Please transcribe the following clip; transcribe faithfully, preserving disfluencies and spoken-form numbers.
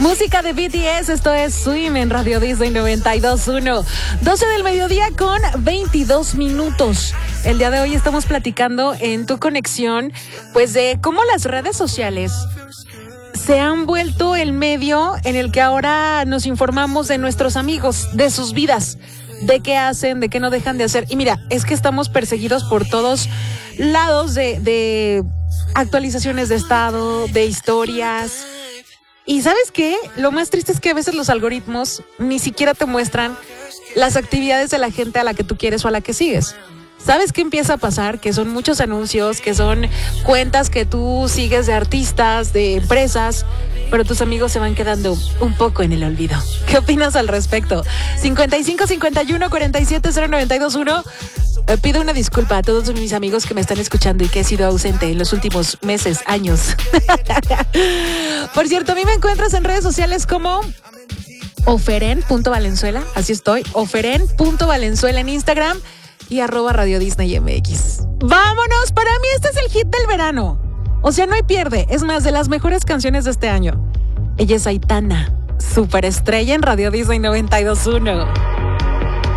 Música de B T S, esto es Swim en Radio Disney noventa y dos punto uno. doce del mediodía con veintidós minutos. El día de hoy estamos platicando en Tu Conexión, pues de cómo las redes sociales se han vuelto el medio en el que ahora nos informamos de nuestros amigos, de sus vidas, de qué hacen, de qué no dejan de hacer. Y mira, es que estamos perseguidos por todos lados de, de actualizaciones de estado, de historias. Y ¿sabes qué? Lo más triste es que a veces los algoritmos ni siquiera te muestran las actividades de la gente a la que tú quieres o a la que sigues. ¿Sabes qué empieza a pasar? Que son muchos anuncios, que son cuentas que tú sigues de artistas, de empresas, pero tus amigos se van quedando un poco en el olvido. ¿Qué opinas al respecto? cincuenta y cinco, cincuenta y uno, cuarenta y siete, cero noventa y dos uno. Eh, pido una disculpa a todos mis amigos que me están escuchando y que he sido ausente en los últimos meses, años. Por cierto, a mí me encuentras en redes sociales como oferen.valenzuela, así estoy, oferen.valenzuela en Instagram y arroba Radio Disney M X. ¡Vámonos! Para mí este es el hit del verano. O sea, no hay pierde. Es más, de las mejores canciones de este año. Ella es Aitana, superestrella en Radio Disney noventa y dos punto uno.